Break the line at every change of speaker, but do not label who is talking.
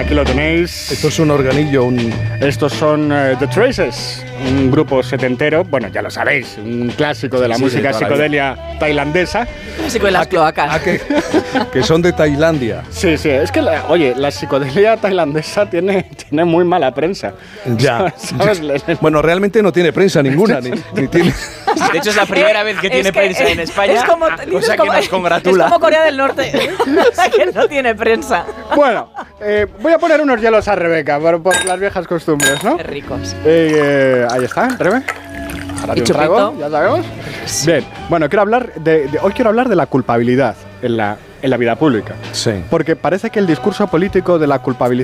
aquí lo tenéis.
Esto es un organillo,
Estos son The Traces, un grupo setentero, bueno, ya lo sabéis, un clásico de la música psicodelia tailandesa.
Clásico de las cloacas.
Que son de Tailandia.
Sí, es que, la psicodelia tailandesa tiene muy mala prensa.
Ya.
¿Sabes?
Bueno, realmente no tiene prensa ninguna, ni tiene...
De hecho, es la primera vez que tiene prensa en España,
es como,
cosa que nos congratula.
Es como Corea del Norte, que no tiene prensa.
Bueno, voy a poner unos hielos a Rebeca por las viejas costumbres, ¿no?
Qué ricos.
Ahí está, Rebe. Ahora
Y
un trago,
chupito.
ya sabemos. Bien, bueno, hoy quiero hablar de la culpabilidad en la vida pública.
Sí.
Porque parece que el discurso político de la culpabilidad